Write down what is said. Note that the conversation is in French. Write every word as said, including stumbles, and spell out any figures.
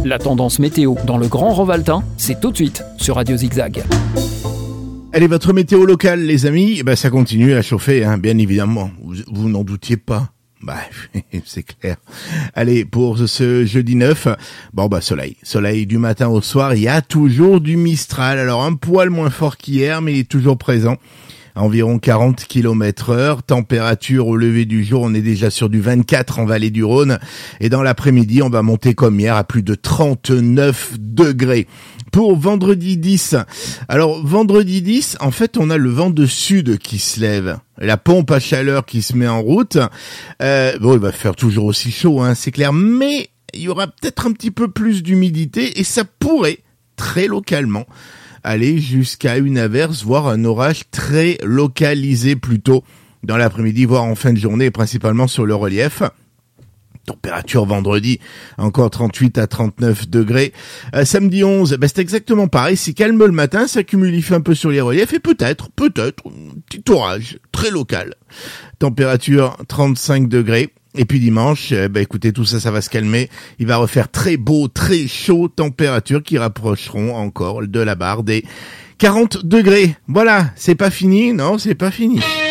La tendance météo dans le Grand Rovaltain, c'est tout de suite sur Radio Zigzag. Allez, votre météo locale, les amis, eh ben, ça continue à chauffer, hein, bien évidemment. Vous, vous n'en doutiez pas. Bah, c'est clair. Allez, pour ce jeudi neuf, bon bah soleil. Soleil du matin au soir, il y a toujours du Mistral. Alors un poil moins fort qu'hier, mais il est toujours présent. À environ quarante kilomètres heure. Température au lever du jour, on est déjà sur du vingt-quatre en vallée du Rhône. Et dans l'après-midi, on va monter comme hier à plus de trente-neuf degrés. Pour vendredi dix, alors vendredi dix, en fait, on a le vent de sud qui se lève, la pompe à chaleur qui se met en route. Euh, bon, il va faire toujours aussi chaud, hein, c'est clair, mais il y aura peut-être un petit peu plus d'humidité et ça pourrait, très localement, aller jusqu'à une averse, voire un orage très localisé plutôt dans l'après-midi, voire en fin de journée, principalement sur le relief. Température vendredi, encore trente-huit à trente-neuf degrés. Euh, samedi onze, bah c'est exactement pareil, c'est calme le matin, ça cumulifie un peu sur les reliefs et peut-être, peut-être, un petit orage très local. Température trente-cinq degrés. Et puis dimanche, euh, bah écoutez, tout ça, ça va se calmer. Il va refaire très beau, très chaud, températures qui rapprocheront encore de la barre des quarante degrés. Voilà, c'est pas fini, non, c'est pas fini.